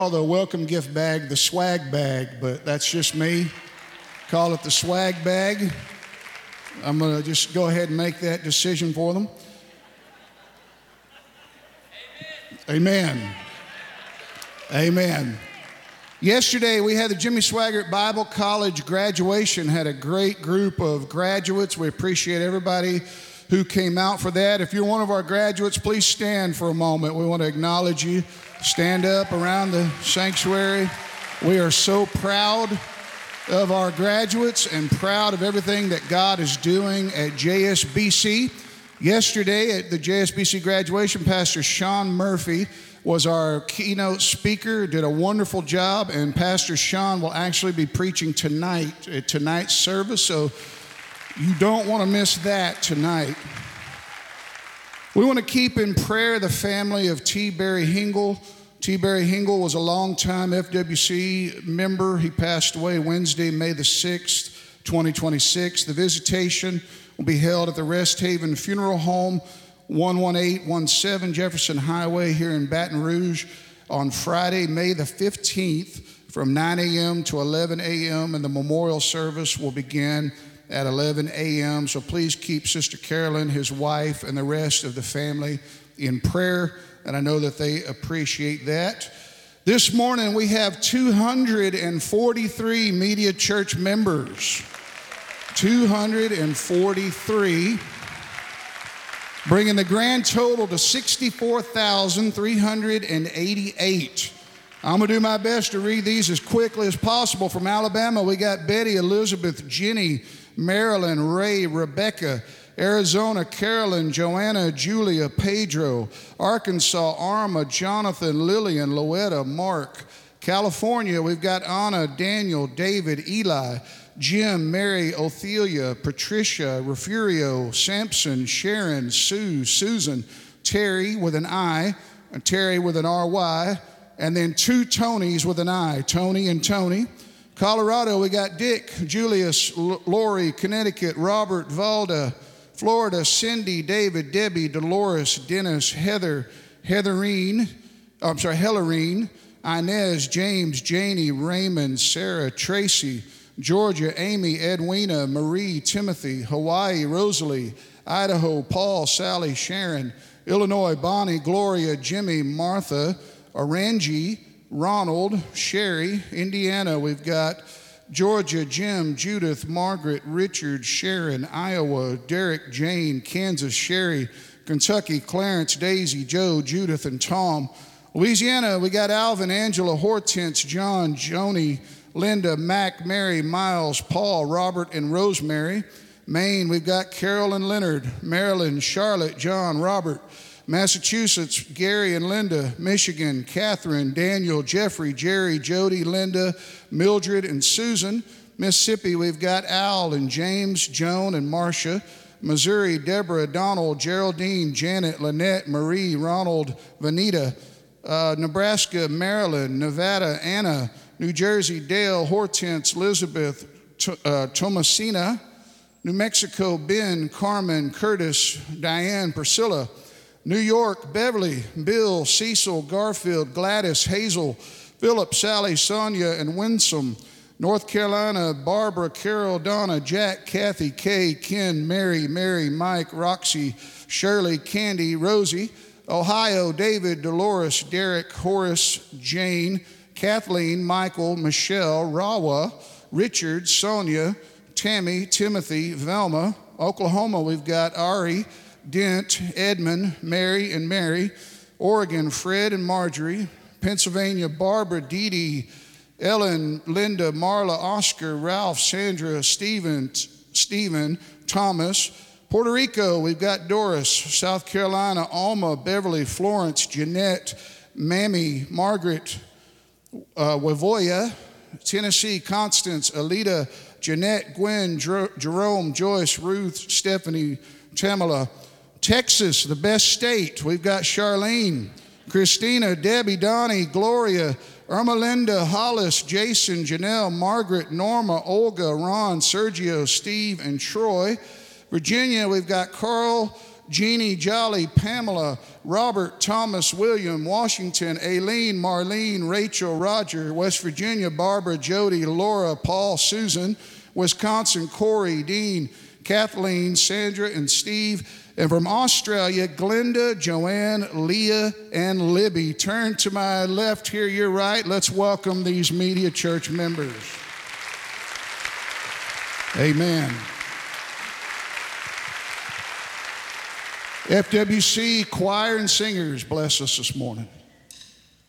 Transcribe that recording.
The welcome gift bag the swag bag, but that's just me. Call it the swag bag. I'm going to just go ahead and make that decision for them. Amen. Amen. Yesterday we had the Jimmy Swaggart Bible College graduation. Had a great group of graduates. We appreciate everybody who came out for that. If you're one of our graduates, please stand for a moment. We want to acknowledge you. Stand up around the sanctuary. We are so proud of our graduates and proud of everything that God is doing at JSBC. Yesterday at the JSBC graduation, Pastor Sean Murphy was our keynote speaker, did a wonderful job, and Pastor Sean will actually be preaching tonight at tonight's service, so you don't want to miss that tonight. We want to keep in prayer the family of T. Barry Hingle. T. Barry Hingle was a longtime FWC member. He passed away Wednesday, May the 6th, 2026. The visitation will be held at the Rest Haven Funeral Home, 11817 Jefferson Highway here in Baton Rouge on Friday, May the 15th from 9 a.m. to 11 a.m. and the memorial service will begin at 11 a.m. So please keep Sister Carolyn, his wife, and the rest of the family in prayer, and I know that they appreciate that. This morning we have 243 Media Church members. 243, bringing the grand total to 64,388. I'm going to do my best to read these as quickly as possible. From Alabama, we got Betty, Elizabeth, Jenny, Marilyn, Ray, Rebecca. Arizona, Carolyn, Joanna, Julia, Pedro. Arkansas, Arma, Jonathan, Lillian, Loetta, Mark. California, we've got Anna, Daniel, David, Eli, Jim, Mary, Othelia, Patricia, Refurio, Sampson, Sharon, Sue, Susan, Terry with an I, and Terry with an R-Y, and then two Tonys with an I, Tony and Tony. Colorado, we got Dick, Julius, Lori, Connecticut, Robert, Valda, Florida, Cindy, David, Debbie, Dolores, Dennis, Heather, Hellerine, Inez, James, Janie, Raymond, Sarah, Tracy, Georgia, Amy, Edwina, Marie, Timothy, Hawaii, Rosalie, Idaho, Paul, Sally, Sharon, Illinois, Bonnie, Gloria, Jimmy, Martha, Orangie, Ronald, Sherry. Indiana, we've got Georgia, Jim, Judith, Margaret, Richard, Sharon. Iowa, Derek, Jane. Kansas, Sherry. Kentucky, Clarence, Daisy, Joe, Judith, and Tom. Louisiana, we got Alvin, Angela, Hortense, John, Joni, Linda, Mac, Mary, Miles, Paul, Robert, and Rosemary. Maine, we've got Carol and Leonard. Maryland, Charlotte, John, Robert. Massachusetts, Gary and Linda. Michigan, Catherine, Daniel, Jeffrey, Jerry, Jody, Linda, Mildred, and Susan. Mississippi, we've got Al and James, Joan, and Marcia. Missouri, Deborah, Donald, Geraldine, Janet, Lynette, Marie, Ronald, Vanita. Nebraska, Maryland. Nevada, Anna. New Jersey, Dale, Hortense, Elizabeth, Thomasina. New Mexico, Ben, Carmen, Curtis, Diane, Priscilla. New York, Beverly, Bill, Cecil, Garfield, Gladys, Hazel, Philip, Sally, Sonia, and Winsome. North Carolina, Barbara, Carol, Donna, Jack, Kathy, Kay, Ken, Mary, Mike, Roxy, Shirley, Candy, Rosie. Ohio, David, Dolores, Derek, Horace, Jane, Kathleen, Michael, Michelle, Rawa, Richard, Sonia, Tammy, Timothy, Velma. Oklahoma, we've got Ari, Dent, Edmund, Mary, and Mary. Oregon, Fred and Marjorie. Pennsylvania, Barbara, Dee Dee, Ellen, Linda, Marla, Oscar, Ralph, Sandra, Stephen, Thomas. Puerto Rico, we've got Doris. South Carolina, Alma, Beverly, Florence, Jeanette, Mammy, Margaret, Wavoya. Tennessee, Constance, Alita, Jeanette, Gwen, Jerome, Joyce, Ruth, Stephanie, Tamala. Texas, the best state, we've got Charlene, Christina, Debbie, Donnie, Gloria, Ermelinda, Hollis, Jason, Janelle, Margaret, Norma, Olga, Ron, Sergio, Steve, and Troy. Virginia, we've got Carl, Jeannie, Jolly, Pamela, Robert, Thomas, William, Washington, Aileen, Marlene, Rachel, Roger, West Virginia, Barbara, Jody, Laura, Paul, Susan, Wisconsin, Corey, Dean, Kathleen, Sandra, and Steve. And from Australia, Glenda, Joanne, Leah, and Libby. Turn to my left here, your right. Let's welcome these Media Church members. Amen. FWC choir and singers, bless us this morning.